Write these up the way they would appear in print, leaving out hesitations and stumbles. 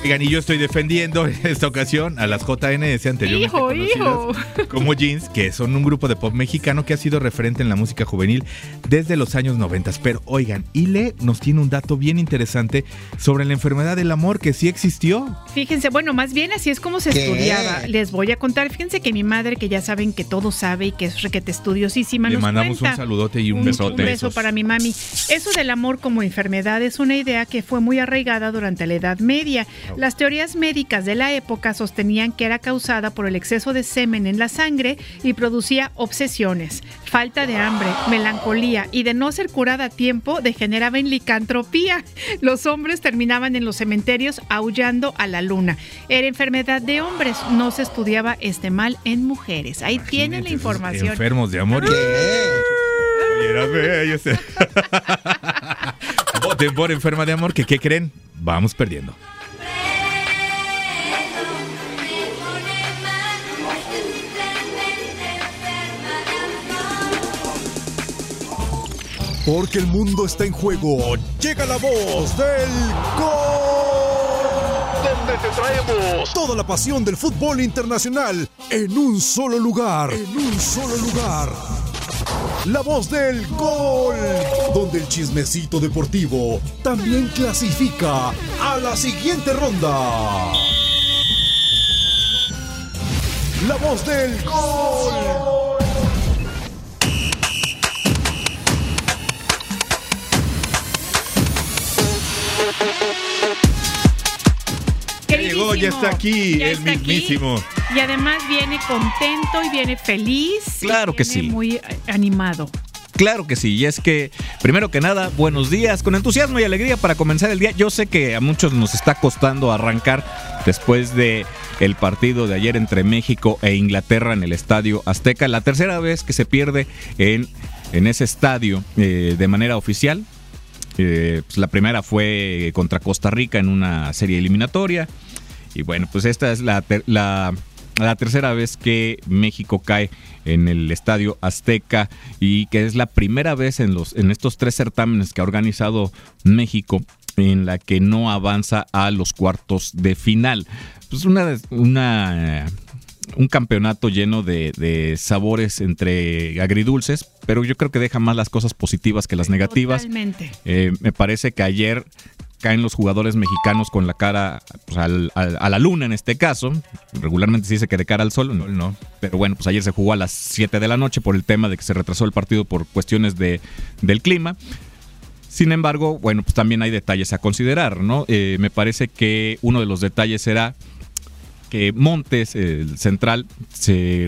Oigan, y yo estoy defendiendo en esta ocasión a las JNS, anteriormente conocidas como Jeans, que son un grupo de pop mexicano que ha sido referente en la música juvenil desde los años 90. Pero oigan, Ile nos tiene un dato bien interesante sobre la enfermedad del amor que sí existió. Fíjense, bueno, más bien así es como se estudiaba. Les voy a contar, fíjense que mi madre, que ya saben que todo sabe y que es requete estudiosísima, le nos mandamos cuenta. un saludote y un besote. Un beso para mi mami. Eso del amor como enfermedad es una idea que fue muy arraigada durante la Edad Media. Las teorías médicas de la época sostenían que era causada por el exceso de semen en la sangre y producía obsesiones, falta de hambre, melancolía y de no ser curada a tiempo degeneraba en licantropía. Los hombres terminaban en los cementerios aullando a la luna. Era enfermedad de hombres, no se estudiaba este mal en mujeres. Ahí tienen la información. Enfermos de amor. Oye, era bello. Voten por enferma de amor, que ¿qué creen? Vamos perdiendo. Porque el mundo está en juego. Llega la voz del gol, donde te traemos toda la pasión del fútbol internacional en un solo lugar. En un solo lugar. La voz del gol, donde el chismecito deportivo también clasifica a la siguiente ronda. La voz del gol. Llegó, ya está aquí, el mismísimo. Y además viene contento y viene feliz. Claro que sí. Muy animado. Claro que sí, y es que, primero que nada, buenos días, con entusiasmo y alegría para comenzar el día. Yo sé que a muchos nos está costando arrancar después de el partido de ayer entre México e Inglaterra en el Estadio Azteca, la tercera vez que se pierde en ese estadio de manera oficial. Pues la primera fue contra Costa Rica en una serie eliminatoria, y bueno, pues esta es la tercera vez que México cae en el Estadio Azteca, y que es la primera vez en estos 3 certámenes que ha organizado México en la que no avanza a los cuartos de final. Pues un campeonato lleno de sabores entre agridulces, pero yo creo que deja más las cosas positivas que las negativas. Totalmente. Me parece que ayer caen los jugadores mexicanos con la cara pues, a la luna en este caso. Regularmente se dice que de cara al sol, no. Pero bueno, pues ayer se jugó a las 7 de la noche por el tema de que se retrasó el partido por cuestiones del clima. Sin embargo, bueno, pues también hay detalles a considerar, ¿no? Me parece que uno de los detalles será que Montes, el central, se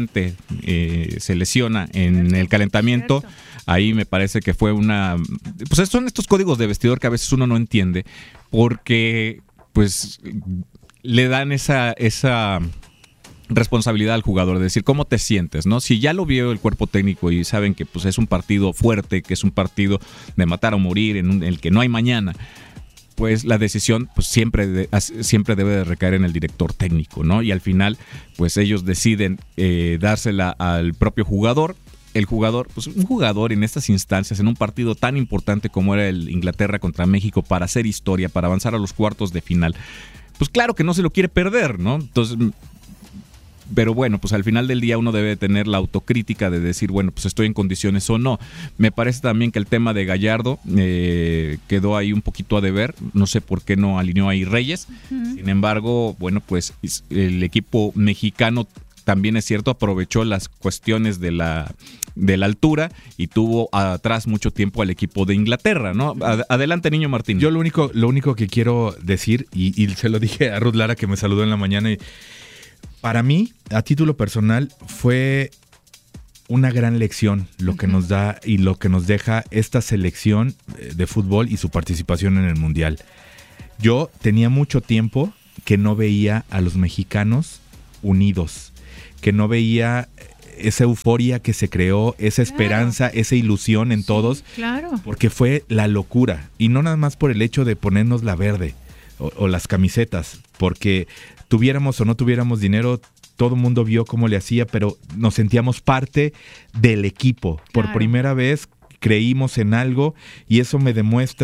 lesiona en el calentamiento. Ahí me parece que fue pues son estos códigos de vestidor que a veces uno no entiende, porque pues le dan esa responsabilidad al jugador, de decir cómo te sientes, ¿no? Si ya lo vio el cuerpo técnico y saben que pues es un partido fuerte, que es un partido de matar o morir, en el que no hay mañana, pues la decisión pues siempre debe de recaer en el director técnico, ¿no? Y al final, pues ellos deciden dársela al propio jugador. El jugador, pues un jugador en estas instancias, en un partido tan importante como era el Inglaterra contra México, para hacer historia, para avanzar a los cuartos de final, pues claro que no se lo quiere perder, ¿no? Entonces, pero bueno, pues al final del día uno debe tener la autocrítica de decir, bueno, pues estoy en condiciones o no. Me parece también que el tema de Gallardo quedó ahí un poquito a deber. No sé por qué no alineó ahí Reyes. Sin embargo, bueno, pues el equipo mexicano también es cierto, aprovechó las cuestiones de la altura y tuvo atrás mucho tiempo al equipo de Inglaterra, ¿no? Adelante, Niño Martín. Yo lo único que quiero decir, y se lo dije a Ruth Lara, que me saludó en la mañana, y para mí, a título personal, fue una gran lección lo que nos da y lo que nos deja esta selección de fútbol y su participación en el Mundial. Yo tenía mucho tiempo que no veía a los mexicanos unidos, que no veía esa euforia que se creó, esa esperanza, esa ilusión en todos, porque fue la locura, y no nada más por el hecho de ponernos la verde o las camisetas, porque tuviéramos o no tuviéramos dinero, todo el mundo vio cómo le hacía, pero nos sentíamos parte del equipo. Por primera vez creímos en algo, y eso me demuestra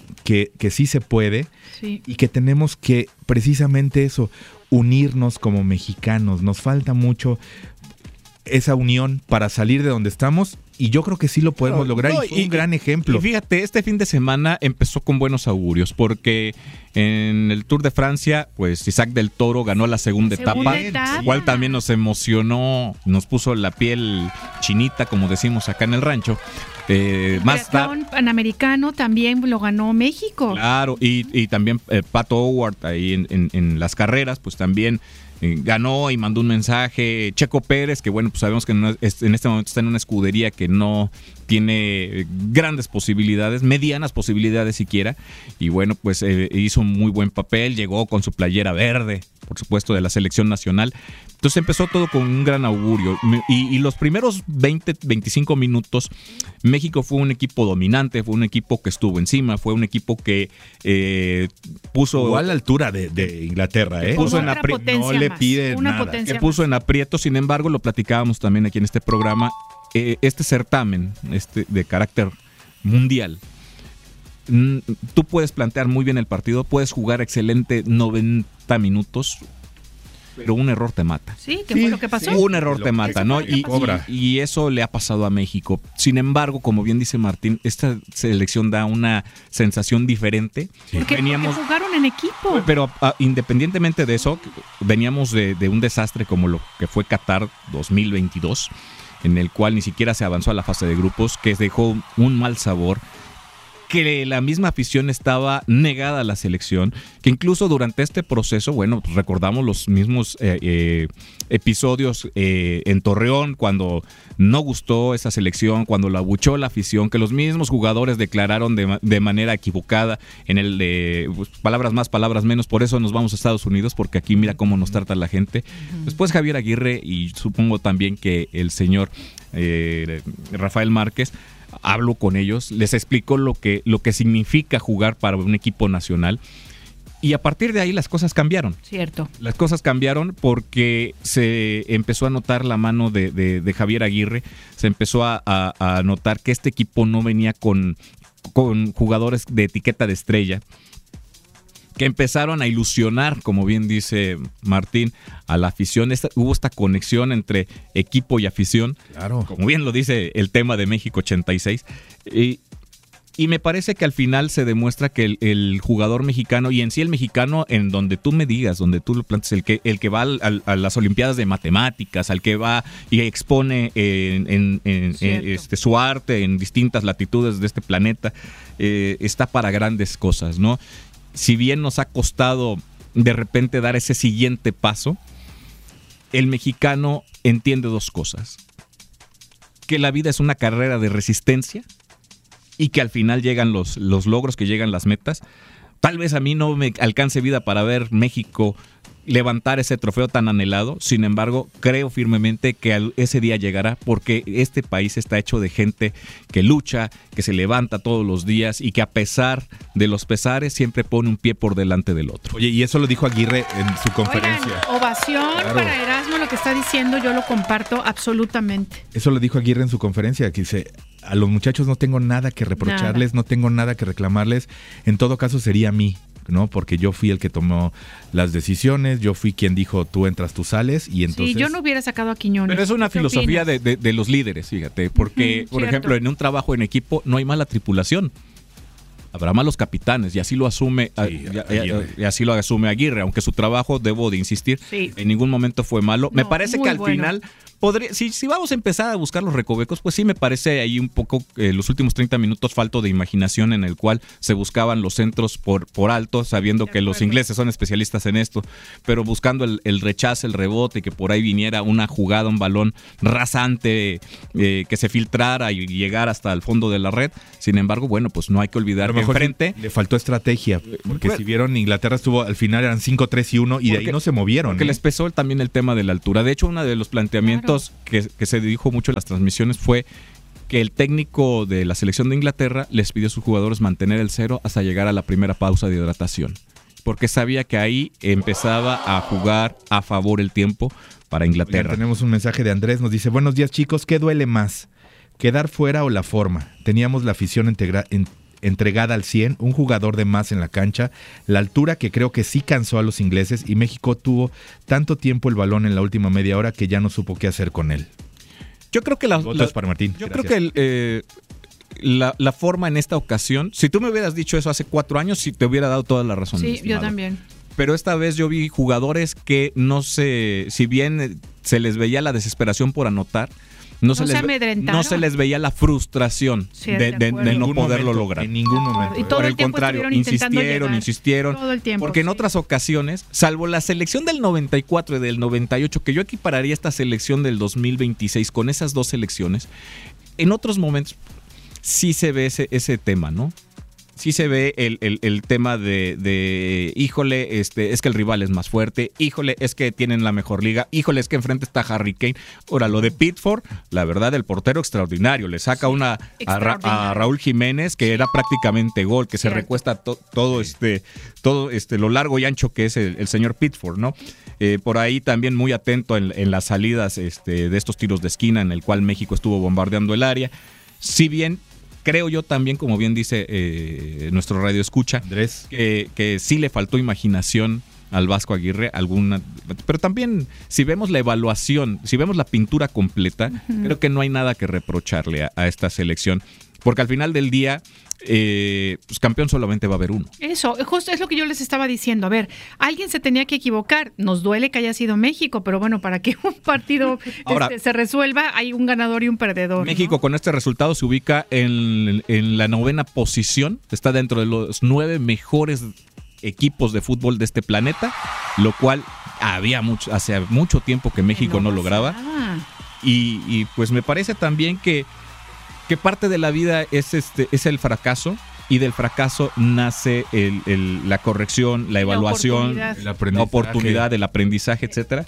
que sí se puede, Sí. y que tenemos que precisamente eso, unirnos como mexicanos. Nos falta mucho esa unión para salir de donde estamos, y yo creo que sí lo podemos lograr, y fue un gran ejemplo. Y fíjate, este fin de semana empezó con buenos augurios, porque en el Tour de Francia, pues Isaac del Toro ganó la segunda etapa, cual también nos emocionó, nos puso la piel chinita, como decimos acá en el rancho. Más tarde, Panamericano también lo ganó México. Claro, y también Pato Howard ahí en las carreras, pues también ganó y mandó un mensaje. Checo Pérez, que bueno, pues sabemos que en este momento está en una escudería que no tiene grandes posibilidades, medianas posibilidades siquiera, y bueno, pues hizo un muy buen papel, llegó con su playera verde, por supuesto, de la selección nacional. Entonces empezó todo con un gran augurio, y los primeros 20-25 minutos México fue un equipo dominante, fue un equipo que estuvo encima, fue un equipo que puso... Igual a la altura de Inglaterra, puso en no le pide nada. Que puso en aprieto. Sin embargo, lo platicábamos también aquí en este programa, este certamen de carácter mundial, tú puedes plantear muy bien el partido, puedes jugar excelente 90 minutos, pero un error te mata. Sí, ¿qué fue lo que pasó? Un error te mata, ¿no? Y eso le ha pasado a México. Sin embargo, como bien dice Martín, esta selección da una sensación diferente. Porque jugaron en equipo. Pero independientemente de eso, veníamos de un desastre como lo que fue Qatar 2022, en el cual ni siquiera se avanzó a la fase de grupos, que dejó un mal sabor, que la misma afición estaba negada a la selección, que incluso durante este proceso, bueno, pues recordamos los mismos episodios en Torreón, cuando no gustó esa selección, cuando la abuchó la afición, que los mismos jugadores declararon de manera equivocada en el de pues, palabras más, palabras menos, por eso nos vamos a Estados Unidos, porque aquí mira cómo nos trata la gente. Después Javier Aguirre, y supongo también que el señor Rafael Márquez, habló con ellos, les explicó lo que significa jugar para un equipo nacional, y a partir de ahí las cosas cambiaron. Cierto. Las cosas cambiaron porque se empezó a notar la mano de Javier Aguirre, se empezó a notar que este equipo no venía con jugadores de etiqueta de estrella, que empezaron a ilusionar, como bien dice Martín, a la afición. Hubo esta conexión entre equipo y afición, claro, como bien lo dice el tema de México 86, y me parece que al final se demuestra que el jugador mexicano, y en sí el mexicano, en donde tú me digas, donde tú lo plantes, el que va a las Olimpiadas de Matemáticas, al que va y expone su arte en distintas latitudes de este planeta, está para grandes cosas, ¿no? Si bien nos ha costado de repente dar ese siguiente paso, el mexicano entiende dos cosas: que la vida es una carrera de resistencia y que al final llegan los logros, que llegan las metas. Tal vez a mí no me alcance vida para ver México levantar ese trofeo tan anhelado, sin embargo, creo firmemente que ese día llegará, porque este país está hecho de gente que lucha, que se levanta todos los días y que a pesar de los pesares siempre pone un pie por delante del otro. Oye, y eso lo dijo Aguirre en su conferencia. Oigan, ovación para Erasmo, lo que está diciendo, yo lo comparto absolutamente. Eso lo dijo Aguirre en su conferencia, que dice: a los muchachos no tengo nada que reprocharles, no tengo nada que reclamarles, en todo caso sería a mí, ¿no? Porque yo fui el que tomó las decisiones, yo fui quien dijo tú entras, tú sales, y entonces... Sí, yo no hubiera sacado a Quiñones. Pero es una filosofía de los líderes, fíjate, porque, por ejemplo, en un trabajo en equipo no hay mala tripulación. Habrá malos capitanes, y así lo asume y así lo asume Aguirre, aunque su trabajo, debo de insistir, en ningún momento fue malo. Me parece que al final podría, si vamos a empezar a buscar los recovecos, pues sí me parece ahí un poco los últimos 30 minutos falto de imaginación, en el cual se buscaban los centros por alto, sabiendo que los ingleses son especialistas en esto, pero buscando el rechace, el rebote, que por ahí viniera una jugada, un balón rasante, que se filtrara y llegara hasta el fondo de la red. Sin embargo, bueno, pues no hay que olvidar que enfrente le faltó estrategia, porque si vieron, Inglaterra estuvo, al final eran 5-3-1 y de ahí no se movieron. Porque les pesó también el tema de la altura. De hecho, uno de los planteamientos que se dijo mucho en las transmisiones fue que el técnico de la selección de Inglaterra les pidió a sus jugadores mantener el cero hasta llegar a la primera pausa de hidratación, porque sabía que ahí empezaba a jugar a favor el tiempo para Inglaterra. Ya tenemos un mensaje de Andrés, nos dice: buenos días chicos, ¿qué duele más? ¿Quedar fuera o la forma? Teníamos la afición entregada al 100, un jugador de más en la cancha, la altura que creo que sí cansó a los ingleses y México tuvo tanto tiempo el balón en la última media hora que ya no supo qué hacer con él. Yo creo que para Martín. Yo creo que la forma en esta ocasión, si tú me hubieras dicho eso hace 4 años, sí te hubiera dado toda la razón. Sí, yo también. Pero esta vez yo vi jugadores que si bien se les veía la desesperación por anotar, no se les veía la frustración de no poderlo lograr. En ningún momento. Y todo por el el tiempo contrario, insistieron. Todo el tiempo, porque en otras ocasiones, salvo la selección del 94 y del 98, que yo equipararía esta selección del 2026 con esas dos selecciones, en otros momentos sí se ve ese tema, ¿no? Sí se ve el tema de híjole, es que el rival es más fuerte, híjole, es que tienen la mejor liga, híjole, es que enfrente está Harry Kane. Ahora, lo de Pickford, la verdad, el portero extraordinario, le saca a Raúl Jiménez, que era prácticamente gol, que se recuesta todo lo largo y ancho que es el señor Pickford, ¿no? Por ahí también muy atento en las salidas de estos tiros de esquina, en el cual México estuvo bombardeando el área. Si bien creo yo también, como bien dice nuestro radio escucha, Andrés, que sí le faltó imaginación al Vasco Aguirre, pero también si vemos la evaluación, si vemos la pintura completa, creo que no hay nada que reprocharle a esta selección, porque al final del día pues campeón solamente va a haber uno. Eso, justo es lo que yo les estaba diciendo. A ver, alguien se tenía que equivocar. Nos duele que haya sido México, pero bueno, para que un partido se resuelva, hay un ganador y un perdedor. México, ¿no? Con este resultado se ubica en la 9ª posición, está dentro de los 9 mejores equipos de fútbol de este planeta, lo cual hace mucho tiempo que México no lograba. Y pues me parece también que parte de la vida es el fracaso, y del fracaso nace la corrección, la evaluación, la oportunidad, el aprendizaje, etcétera.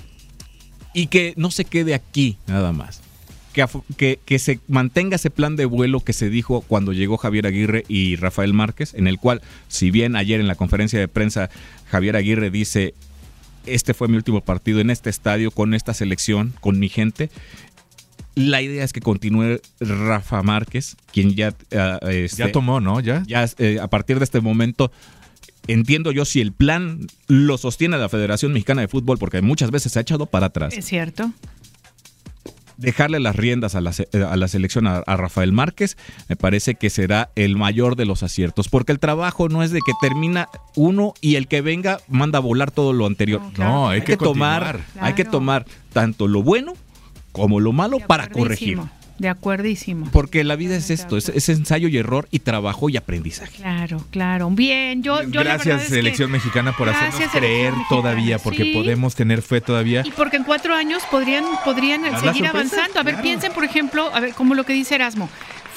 Y que no se quede aquí nada más. Que se mantenga ese plan de vuelo que se dijo cuando llegó Javier Aguirre y Rafael Márquez, en el cual, si bien ayer en la conferencia de prensa Javier Aguirre dice: este fue mi último partido en este estadio, con esta selección, con mi gente. La idea es que continúe Rafa Márquez, quien ya tomó, ¿no? Ya a partir de este momento, entiendo yo si el plan lo sostiene la Federación Mexicana de Fútbol, porque muchas veces se ha echado para atrás. Es cierto. Dejarle las riendas a la selección a Rafael Márquez, me parece que será el mayor de los aciertos, porque el trabajo no es de que termina uno y el que venga manda a volar todo lo anterior. No, claro. No, hay que tomar. Hay que tomar tanto lo bueno como lo malo para corregir. De acuerdísimo. Porque la vida es esto, es ensayo y error y trabajo y aprendizaje. Claro. Bien, yo gracias, selección mexicana, por hacernos creer todavía, porque podemos tener fe todavía. Y porque en 4 años podrían seguir avanzando. A ver, piensen, por ejemplo, como lo que dice Erasmo.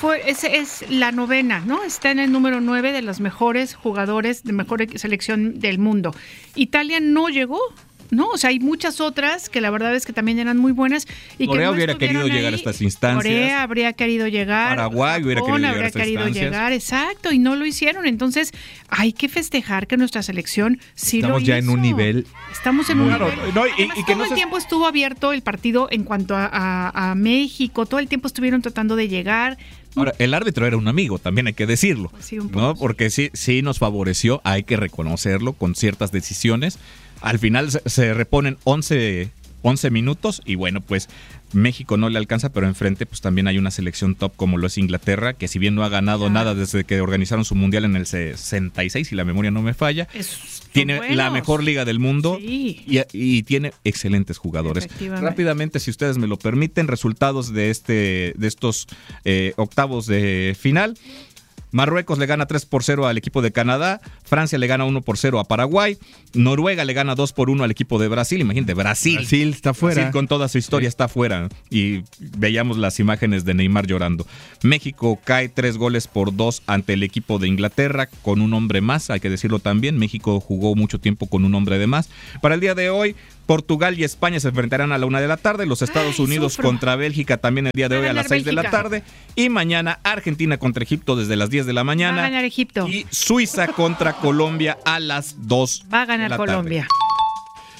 Es la 9ª, ¿no? Está en el número 9 de los mejores jugadores de mejor selección del mundo. Italia no llegó. No, o sea, hay muchas otras que la verdad es que también eran muy buenas. Y Corea que no hubiera querido llegar a estas instancias. Corea habría querido llegar. Paraguay hubiera querido llegar, exacto, y no lo hicieron. Entonces, hay que festejar que nuestra selección sí Estamos lo ya hizo. En un nivel. Estamos en un nivel. Y que todo el tiempo estuvo abierto el partido en cuanto a México. Todo el tiempo estuvieron tratando de llegar. Ahora, el árbitro era un amigo, también hay que decirlo. Pues sí, un poco, ¿no? Porque sí nos favoreció, hay que reconocerlo con ciertas decisiones. Al final se reponen 11 minutos y bueno, pues México no le alcanza, pero enfrente pues también hay una selección top como lo es Inglaterra, que si bien no ha ganado nada desde que organizaron su mundial en el 66, si la memoria no me falla, tiene la mejor liga del mundo y tiene excelentes jugadores. Rápidamente, si ustedes me lo permiten, resultados de estos octavos de final. Marruecos le gana 3-0 al equipo de Canadá, Francia le gana 1-0 a Paraguay, Noruega le gana 2-1 al equipo de Brasil. Imagínate, Brasil está fuera. Brasil con toda su historia está fuera, y veíamos las imágenes de Neymar llorando. México cae 3-2 ante el equipo de Inglaterra con un hombre más, hay que decirlo también. México jugó mucho tiempo con un hombre de más. Para el día de hoy, Portugal y España se enfrentarán a la 1 de la tarde, los Estados Unidos contra Bélgica también el día de hoy a las 6 de la tarde, y mañana Argentina contra Egipto desde las 10 de la mañana. Va a ganar Egipto. Y Suiza contra Colombia a las 2 Va a ganar Colombia.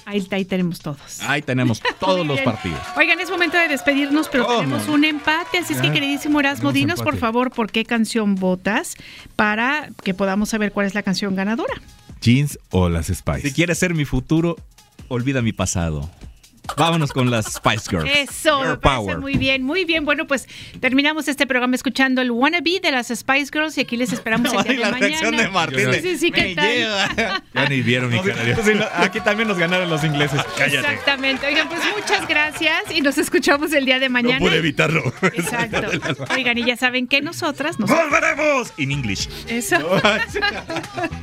Ahí tenemos todos. Ahí tenemos todos los partidos. Oigan, es momento de despedirnos, pero tenemos un empate, así es que, queridísimo Erasmo, dinos por favor por qué canción votas para que podamos saber cuál es la canción ganadora. ¿Jeans o las Spice? Si quieres ser mi futuro, olvida mi pasado. Vámonos con las Spice Girls. Eso, me parece muy bien, muy bien. Bueno, pues terminamos este programa escuchando el Wannabe de las Spice Girls y aquí les esperamos el día de mañana. Reacción de Martín. Sí, ¿qué tal? Ya ni vieron mi cara. Aquí también nos ganaron los ingleses. Cállate. Exactamente. Oigan, pues muchas gracias y nos escuchamos el día de mañana. No pude evitarlo. Exacto. Oigan, y ya saben que nosotras ¡Volveremos! In English. Eso.